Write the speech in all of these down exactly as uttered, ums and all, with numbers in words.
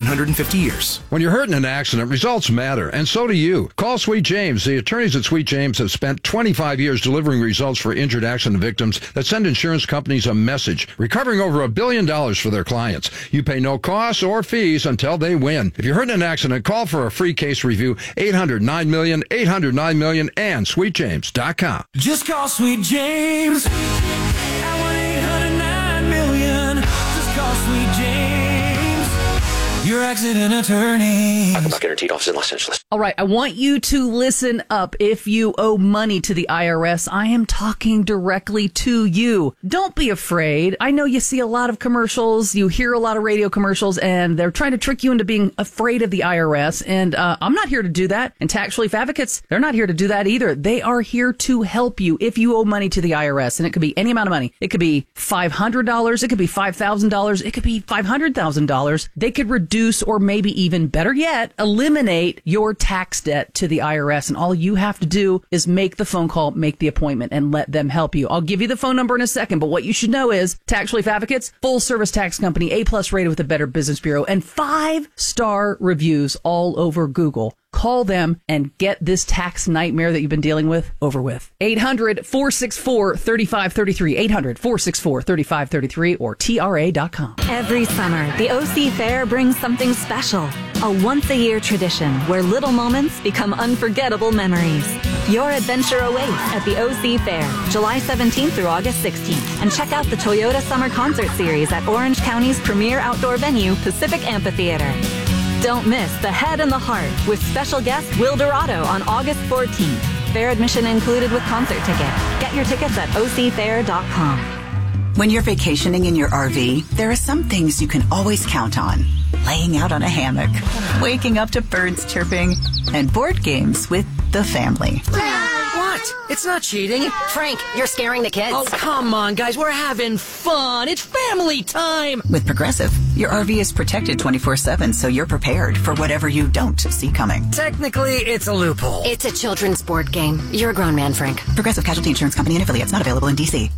hundred fifty years. When you're hurt in an accident, results matter, and so do you. Call Sweet James. The attorneys at Sweet James have spent twenty-five years delivering results for injured accident victims that send insurance companies a message, recovering over a billion dollars for their clients. You pay no costs or fees until they win. If you're hurt in an accident, call for a free case review, eight hundred nine million, eight hundred nine million, and sweet james dot com. Just call Sweet James at one eight hundred nine million. Just call Sweet James, your accident attorney. Not guaranteed, office in Los Angeles. All right, I want you to listen up. If you owe money to the I R S, I am talking directly to you. Don't be afraid. I know you see a lot of commercials, you hear a lot of radio commercials, and they're trying to trick you into being afraid of the I R S. And uh, I'm not here to do that. And tax relief advocates, they're not here to do that either. They are here to help you if you owe money to the I R S. And it could be any amount of money. It could be five hundred dollars. It could be five thousand dollars. It could be five hundred thousand dollars. They could reduce, or maybe even better yet, eliminate your tax debt to the I R S. And all you have to do is make the phone call, make the appointment, and let them help you. I'll give you the phone number in a second, but what you should know is Tax Relief Advocates, full service tax company, A-plus rated with the Better Business Bureau, and five-star reviews all over Google. Call them and get this tax nightmare that you've been dealing with over with. eight hundred, four six four, three five three three. eight hundred, four six four, three five three three or T R A dot com. Every summer, the O C Fair brings something special. A once-a-year tradition where little moments become unforgettable memories. Your adventure awaits at the O C Fair, July seventeenth through August sixteenth. And check out the Toyota Summer Concert Series at Orange County's premier outdoor venue, Pacific Amphitheater. Don't miss The Head and the Heart with special guest Will Dorado on August fourteenth. Fair admission included with concert ticket. Get your tickets at O C fair dot com. When you're vacationing in your R V, there are some things you can always count on. Laying out on a hammock, waking up to birds chirping, and board games with the family. What? It's not cheating. Frank, you're scaring the kids. Oh, come on, guys. We're having fun. It's family time. With Progressive, your R V is protected twenty-four seven, so you're prepared for whatever you don't see coming. Technically, it's a loophole. It's a children's board game. You're a grown man, Frank. Progressive Casualty Insurance Company and affiliates, not available in D C.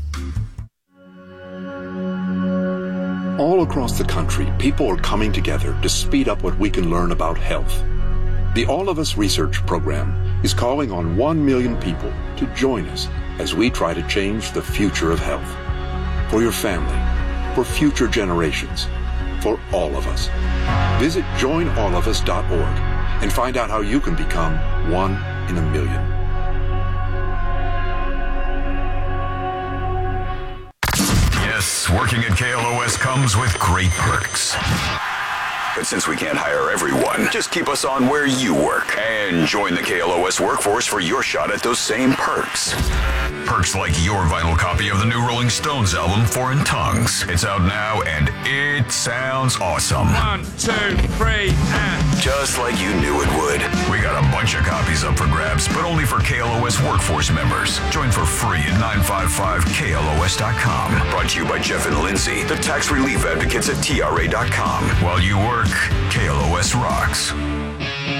All across the country, people are coming together to speed up what we can learn about health. The All of Us Research Program is calling on one million people to join us as we try to change the future of health. For your family, for future generations, for all of us. Visit join all of us dot org and find out how you can become one in a million. Yes, working at K L O S comes with great perks. But since we can't hire everyone, just keep us on where you work and join the K L O S workforce for your shot at those same perks. Perks like your vinyl copy of the new Rolling Stones album, Foreign Tongues. It's out now and it sounds awesome. One, two, three, and... Just like you knew it would. We got a bunch of copies up for grabs, but only for K L O S workforce members. Join for free at nine five five K L O S dot com. Brought to you by Jeff and Lindsay, the tax relief advocates at T R A dot com. While you work, K L O S rocks.